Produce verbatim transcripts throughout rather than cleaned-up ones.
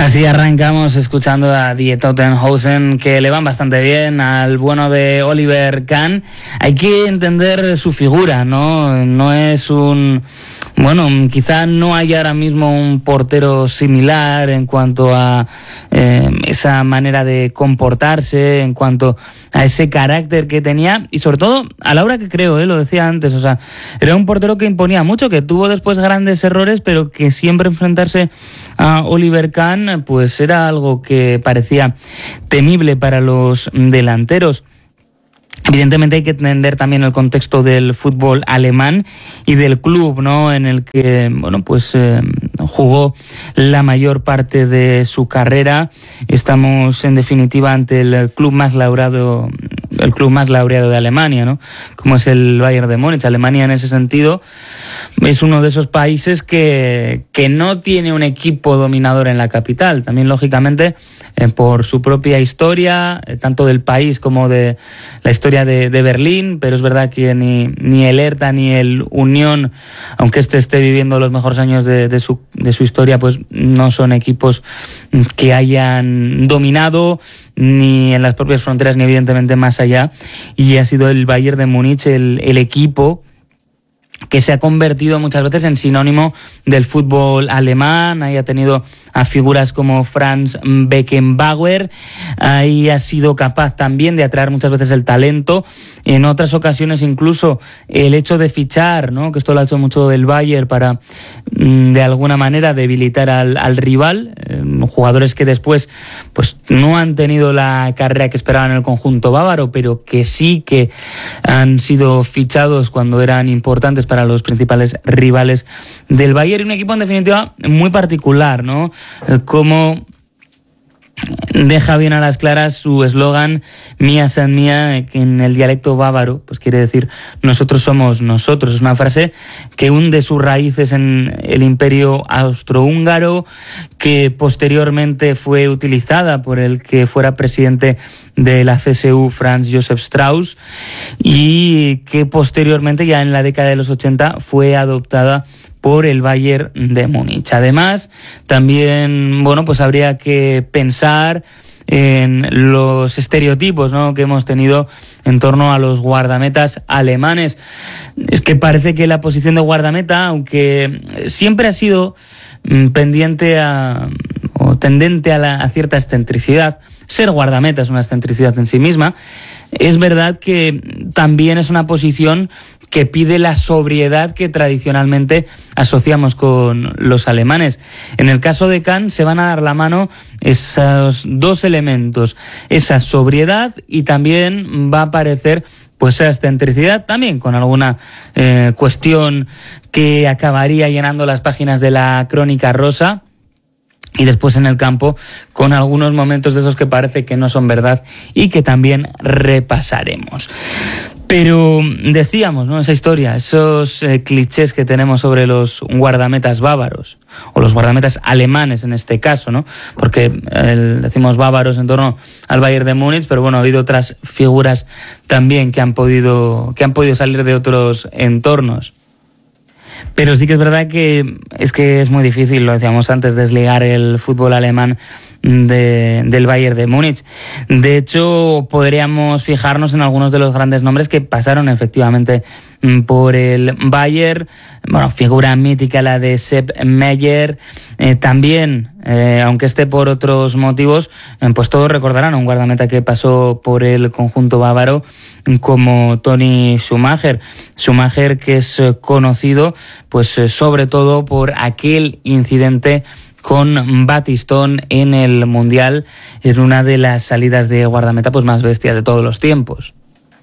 Así arrancamos escuchando a Die Totenhausen, que le van bastante bien al bueno de Oliver Kahn. Hay que entender su figura, ¿no? No es un... Bueno, quizá no haya ahora mismo un portero similar en cuanto a eh, esa manera de comportarse, en cuanto a ese carácter que tenía y sobre todo a la hora que creo, eh, lo decía antes, o sea, era un portero que imponía mucho, que tuvo después grandes errores, pero que siempre enfrentarse a Oliver Kahn pues era algo que parecía temible para los delanteros. Evidentemente hay que entender también el contexto del fútbol alemán y del club, ¿no?, en el que, bueno, pues eh, jugó la mayor parte de su carrera. Estamos en definitiva ante el club más laureado, el club más laureado de Alemania, ¿no?, como es el Bayern de Múnich. Alemania en ese sentido es uno de esos países que, que no tiene un equipo dominador en la capital. También, lógicamente, eh, por su propia historia, eh, tanto del país como de la historia de, de Berlín, pero es verdad que ni, ni el Hertha ni el Unión, aunque este esté viviendo los mejores años de, de, su, de su historia, pues no son equipos que hayan dominado ni en las propias fronteras ni evidentemente más allá, y ha sido el Bayern de Múnich el, el equipo que se ha convertido muchas veces en sinónimo del fútbol alemán. Ahí ha tenido a figuras como Franz Beckenbauer, ahí ha sido capaz también de atraer muchas veces el talento, en otras ocasiones incluso el hecho de fichar, ¿no?, que esto lo ha hecho mucho el Bayern para de alguna manera debilitar al, al rival, eh, jugadores que después pues no han tenido la carrera que esperaban en el conjunto bávaro, pero que sí que han sido fichados cuando eran importantes para los principales rivales del Bayern. Y un equipo en definitiva muy particular, ¿no?, como deja bien a las claras su eslogan Mia san mia, que en el dialecto bávaro pues quiere decir nosotros somos nosotros. Es una frase que hunde sus raíces en el imperio austrohúngaro, que posteriormente fue utilizada por el que fuera presidente de la C S U, Franz Josef Strauss, y que posteriormente, ya en la década de los ochenta, fue adoptada por el Bayern de Múnich. Además, también, bueno, pues habría que pensar en los estereotipos, ¿no?, que hemos tenido en torno a los guardametas alemanes. Es que parece que la posición de guardameta, aunque siempre ha sido pendiente a, o tendente a, la, a cierta excentricidad, ser guardameta es una excentricidad en sí misma, es verdad que también es una posición que pide la sobriedad que tradicionalmente asociamos con los alemanes. En el caso de Kahn se van a dar la mano esos dos elementos, esa sobriedad, y también va a aparecer pues esa excentricidad, también con alguna eh, cuestión que acabaría llenando las páginas de la Crónica Rosa. Y después en el campo, con algunos momentos de esos que parece que no son verdad y que también repasaremos. Pero decíamos, ¿no?, esa historia, esos eh, clichés que tenemos sobre los guardametas bávaros, o los guardametas alemanes en este caso, ¿no?, porque eh, decimos bávaros en torno al Bayern de Múnich, pero bueno, ha habido otras figuras también que han podido, que han podido salir de otros entornos. Pero sí que es verdad que es que es muy difícil, lo decíamos antes, desligar el fútbol alemán de, del Bayern de Múnich. De hecho, podríamos fijarnos en algunos de los grandes nombres que pasaron efectivamente por el Bayern. Bueno, figura mítica la de Sepp Maier. Eh, también, eh, aunque esté por otros motivos, eh, pues todos recordarán a un guardameta que pasó por el conjunto bávaro como Toni Schumacher. Schumacher, que es conocido pues sobre todo por aquel incidente con Batistón en el Mundial, en una de las salidas de guardameta pues más bestias de todos los tiempos.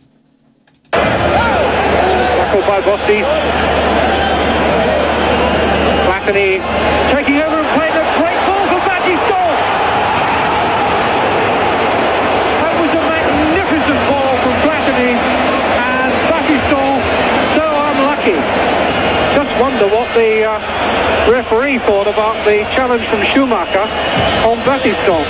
Wonder what the uh, referee thought about the challenge from Schumacher on Batistone.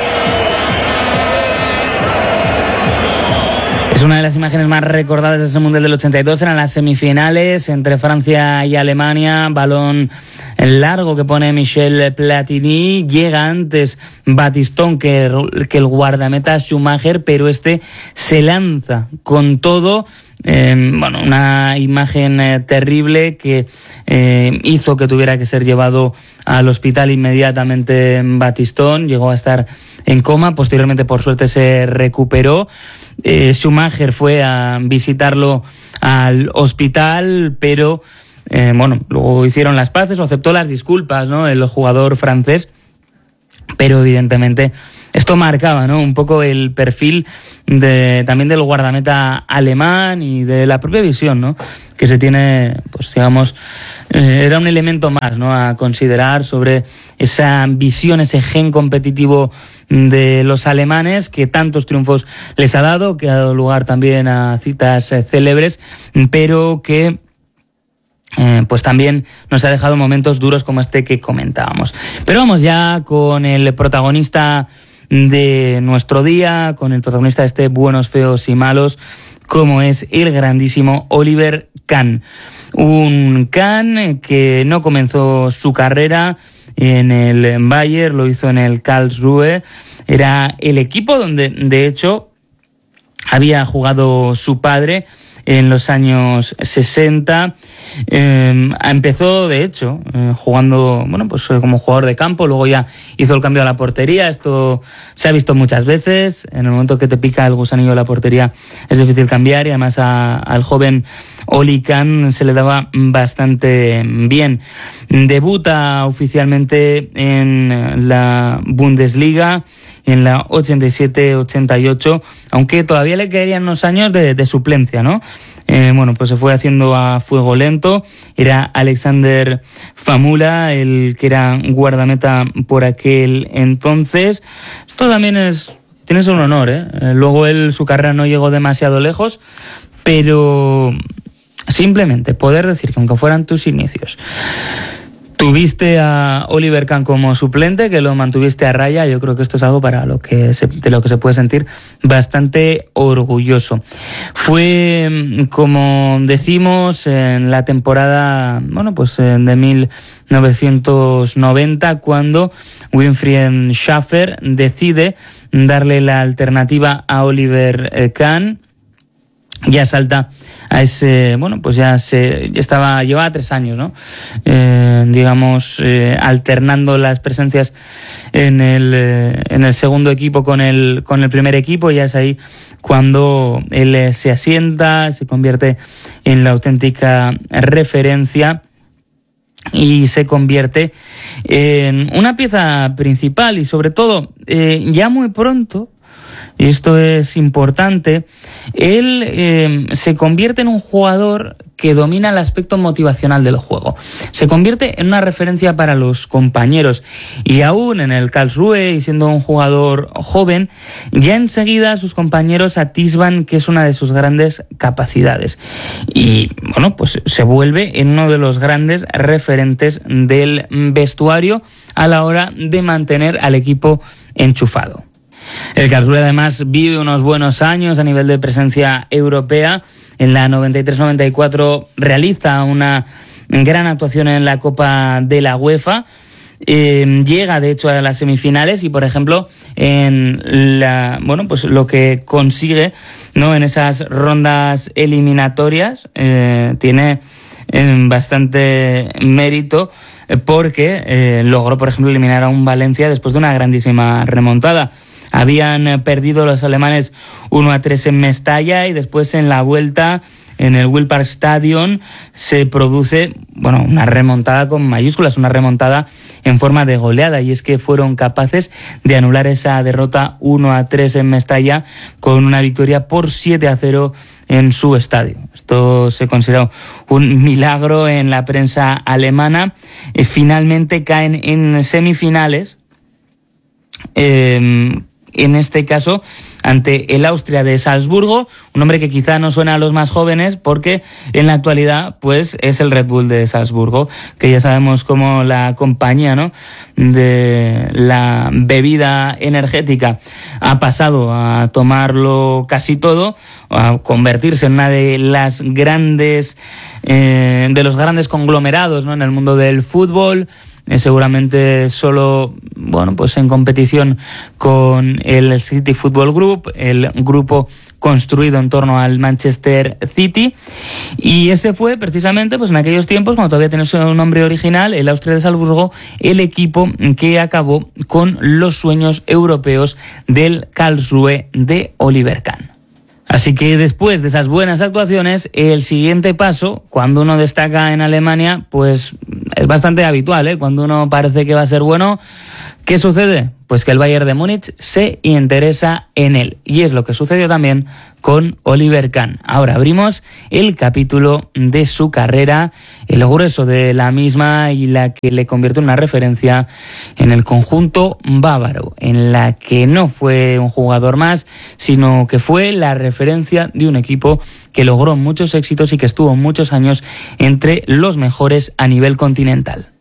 Es una de las imágenes más recordadas de ese Mundial del ochenta y dos. Eran las semifinales entre Francia y Alemania, balón largo que pone Michel Platini. Llega antes Batistón que, que el guardameta Schumacher, pero este se lanza con todo. Eh, bueno, una imagen eh, terrible que eh, hizo que tuviera que ser llevado al hospital inmediatamente Batistón. Llegó a estar en coma, posteriormente por suerte se recuperó. Eh, Schumacher fue a visitarlo al hospital, pero eh, bueno, luego hicieron las paces o aceptó las disculpas, ¿no?, el jugador francés, pero evidentemente esto marcaba, ¿no?, un poco el perfil de, también del guardameta alemán y de la propia visión, ¿no?, que se tiene, pues digamos, eh, era un elemento más, ¿no?, a considerar sobre esa visión, ese gen competitivo de los alemanes que tantos triunfos les ha dado, que ha dado lugar también a citas eh, célebres, pero que Eh, pues también nos ha dejado momentos duros como este que comentábamos. Pero vamos ya con el protagonista de nuestro día, con el protagonista de este Buenos, Feos y Malos, como es el grandísimo Oliver Kahn. Un Kahn que no comenzó su carrera en el Bayern, lo hizo en el Karlsruhe. Era el equipo donde, de hecho, había jugado su padre en los años sesenta. Eh, empezó, de hecho, eh, jugando, bueno, pues como jugador de campo, luego ya hizo el cambio a la portería. Esto se ha visto muchas veces. En el momento que te pica el gusanillo de la portería es difícil cambiar, y además a, al joven Oli Kahn se le daba bastante bien. Debuta oficialmente en la Bundesliga en la ochenta y siete ochenta y ocho, aunque todavía le quedarían unos años de, de suplencia, ¿no? Eh, bueno, pues se fue haciendo a fuego lento. Era Alexander Famula el que era guardameta por aquel entonces. Esto también es, tiene un honor, ¿eh? Luego él, su carrera no llegó demasiado lejos, pero simplemente poder decir que aunque fueran tus inicios, tuviste a Oliver Kahn como suplente, que lo mantuviste a raya, yo creo que esto es algo para lo que se, de lo que se puede sentir bastante orgulloso. Fue, como decimos, en la temporada, bueno, pues de mil novecientos noventa, cuando Winfried Schäfer decide darle la alternativa a Oliver Kahn. Ya salta a ese, bueno, pues ya se ya estaba, llevaba tres años, ¿no? Eh, digamos, eh, alternando las presencias en el, eh, en el segundo equipo con el, con el primer equipo. Ya es ahí cuando él eh, se asienta, se convierte en la auténtica referencia y se convierte en una pieza principal, y sobre todo, eh, ya muy pronto, y esto es importante, él eh, se convierte en un jugador que domina el aspecto motivacional del juego. Se convierte en una referencia para los compañeros, y aún en el Karlsruhe, y siendo un jugador joven, ya enseguida sus compañeros atisban que es una de sus grandes capacidades. Y bueno, pues se vuelve en uno de los grandes referentes del vestuario a la hora de mantener al equipo enchufado. El Karlsruhe además vive unos buenos años a nivel de presencia europea. En la noventa y tres noventa y cuatro realiza una gran actuación en la Copa de la UEFA. Eh, llega de hecho a las semifinales, y por ejemplo en la, bueno, pues lo que consigue, ¿no?, en esas rondas eliminatorias eh, tiene eh, bastante mérito, eh, porque eh, logró por ejemplo eliminar a un Valencia después de una grandísima remontada. Habían perdido los alemanes uno a tres en Mestalla, y después en la vuelta en el Wildparkstadion se produce, bueno, una remontada con mayúsculas, una remontada en forma de goleada, y es que fueron capaces de anular esa derrota uno a tres en Mestalla con una victoria por siete a cero en su estadio. Esto se considera un milagro en la prensa alemana. Eh, finalmente caen en semifinales, eh, en este caso ante el Austria de Salzburgo, un nombre que quizá no suena a los más jóvenes porque en la actualidad pues es el Red Bull de Salzburgo, que ya sabemos cómo la compañía, ¿no?, de la bebida energética ha pasado a tomarlo casi todo, a convertirse en una de las grandes eh, de los grandes conglomerados, ¿no?, en el mundo del fútbol. Eh, seguramente solo, bueno, pues en competición con el City Football Group, el grupo construido en torno al Manchester City. Y ese fue precisamente, pues en aquellos tiempos, cuando todavía tenía su nombre original, el Austria de Salzburgo, el equipo que acabó con los sueños europeos del Karlsruhe de Oliver Kahn. Así que después de esas buenas actuaciones, el siguiente paso, cuando uno destaca en Alemania, pues es bastante habitual, ¿eh? Cuando uno parece que va a ser bueno, ¿qué sucede? Pues que el Bayern de Múnich se interesa en él. Y es lo que sucedió también con Oliver Kahn. Ahora abrimos el capítulo de su carrera, el grueso de la misma y la que le convirtió en una referencia en el conjunto bávaro, en la que no fue un jugador más, sino que fue la referencia de un equipo que logró muchos éxitos y que estuvo muchos años entre los mejores a nivel continental.